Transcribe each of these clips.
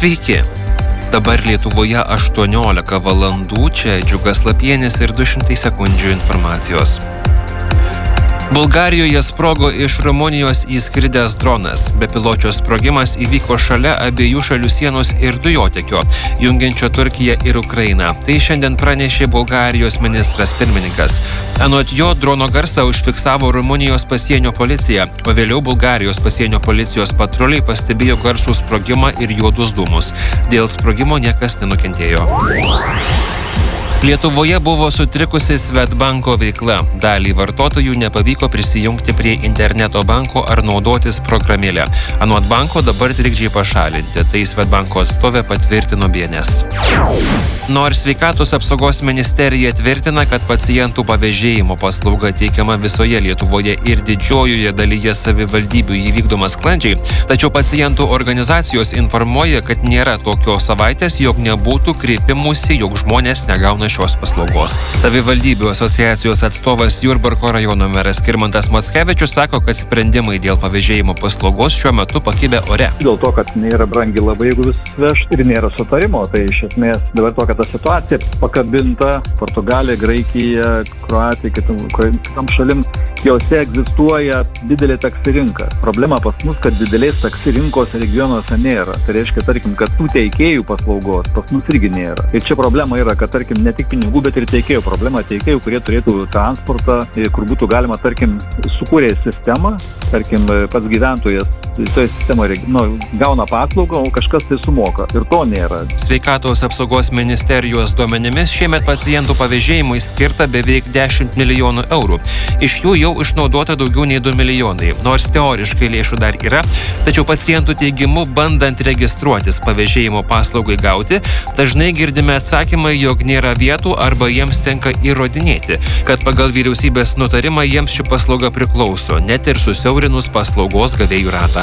Sveiki! Dabar Lietuvoje 18 valandų, čia Džiugas Lapienis ir 200 sekundžių informacijos. Bulgarijoje sprogo iš Rumunijos įskridęs dronas. Bepiločio sprogimas įvyko šalia abiejų šalių sienos ir dujotiekio, jungiančio Turkiją ir Ukrainą. Tai šiandien pranešė Bulgarijos ministras pirmininkas. Anot jo, drono garsą užfiksavo Rumunijos pasienio policija, o vėliau Bulgarijos pasienio policijos patruliai pastebėjo garsų sprogimą ir juodus dūmus. Dėl sprogimo niekas nenukentėjo. Lietuvoje buvo sutrikusi Swedbanko veikla. Daliai vartotojų nepavyko prisijungti prie interneto banko ar naudotis programėlę. Anot banko dabar trikdžiai pašalinti. Tai Swedbanko atstovė patvirtino bns. Nors sveikatos apsaugos ministerija tvirtina, kad pacientų pavėžėjimo paslauga teikiama visoje Lietuvoje ir didžiojoje dalyje savivaldybių įvykdoma sklandžiai, tačiau pacientų organizacijos informuoja, kad nėra tokios savaitės, jog nebūtų kreipimusi, jog žmonės negauna šios paslaugos. Savivaldybių asociacijos atstovas Jurbarko rajono meras Skirmantas Mockevičius sako, kad sprendimai dėl pavėžėjimo paslaugos šiuo metu pakibę ore. Dėl to, kad nėra brangi labai, jeigu vis veš ir nėra sutarimo, tai iš esmės dabar tokia ta situacija pakabinta Portugalija, Graikija, Kroatija, kitam šalim, jose egzistuoja didelė taksi rinka. Problema pas mus, kad didelės taksi rinkos regionuose nėra. Tai reiškia, tarkim, kad tų teikėjų paslaugos pas mus irgi nėra. Ir čia problema yra, kad, tarkim, ne tik pinigų, bet ir teikėjų. Problema teikėjų, kurie turėtų transportą, kur būtų galima, tarkim, sukūrė sistemą, tarkim, pats gyventojas toje sistemoje gauna paslaugą, o kažkas tai sumoka. Ir to nėra. Sveikatos apsaugos ministerijos duomenimis šiemet pacientų pavėžėjimui skirta beveik 10 milijonų eurų. Iš jų jau išnaudota daugiau nei 2 milijonai. Nors teoriškai lėšų dar yra, tačiau pacientų teigimu, bandant registruotis pavėžėjimo paslaugai gauti, dažnai girdime atsakymą, jog nėra vietų arba jiems tenka įrodinėti, kad pagal vyriausybės nutarimą jiems ši paslauga priklauso, net ir susiaurinus paslaugos gavėjų ratą.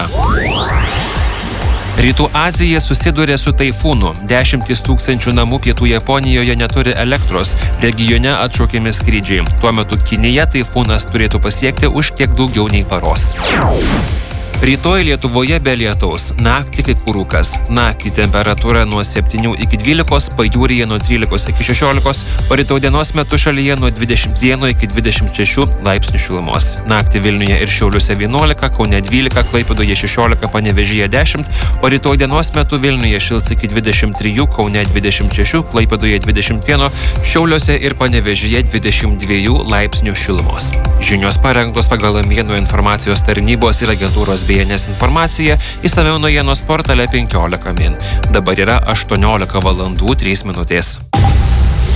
Rytų Azija susidūrė su taifūnu. 10 000 namų pietų Japonijoje neturi elektros. Regione atšaukiami skrydžiai. Tuo metu Kinija taifūnas turėtų pasiekti už kiek daugiau nei paros. Rytoj Lietuvoje be lietaus, naktį kai kur rūkas. Naktį temperatūra nuo 7 iki 12, pajūryje nuo 13 iki 16, o rytoj dienos metu šalyje nuo 21 iki 26 laipsnių šilumos. Naktį Vilniuje ir Šiauliuose 11, Kaune 12, Klaipėdoje 16, Panevėžyje 10, o rytoj dienos metu Vilniuje šils iki 23, Kaune 26, Klaipėdoje 21, Šiauliuose ir Panevėžyje 22 laipsnių šilumos. Žinios parengtos pagal Amėnų informacijos tarnybos ir agentūros bns informacija, išsamiau naujienos portale 15 min. Dabar yra 18 valandų 3 minutės.